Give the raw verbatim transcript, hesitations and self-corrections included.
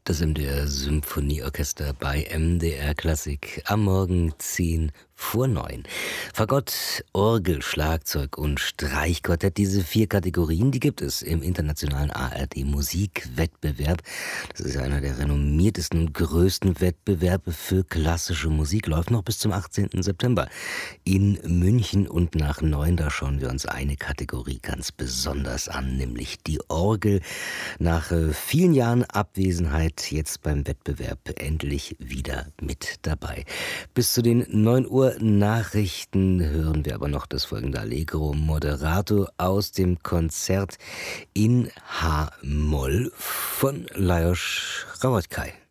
Das M D R Symphonieorchester bei M D R Klassik am Morgen zehn vor neun. Fagott, Orgel, Schlagzeug und Streichquartett, diese vier Kategorien, die gibt es im internationalen A R D Musikwettbewerb. Das ist einer der renommiertesten und größten Wettbewerbe für klassische Musik, läuft noch bis zum achtzehnten September in München, und nach neun, da schauen wir uns eine Kategorie ganz besonders an, nämlich die Orgel. Nach äh, vielen Jahren Abwesenheit jetzt beim Wettbewerb endlich wieder mit dabei. Bis zu den neun Uhr Nachrichten hören wir aber noch das folgende Allegro Moderato aus dem Konzert in H-Moll von Lajos Hrabotkai.